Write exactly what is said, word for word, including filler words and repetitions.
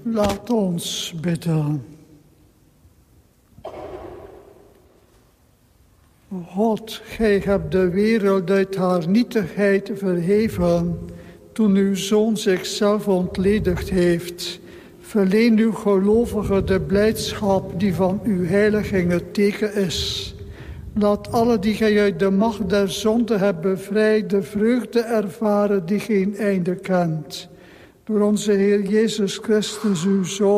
Laat ons bidden. God, gij hebt de wereld uit haar nietigheid verheven toen uw Zoon zichzelf ontledigd heeft. Verleen uw gelovigen de blijdschap die van uw heiliging het teken is. Laat alle die gij uit de macht der zonde hebt bevrijd de vreugde ervaren die geen einde kent. Door onze Heer Jezus Christus, uw Zoon,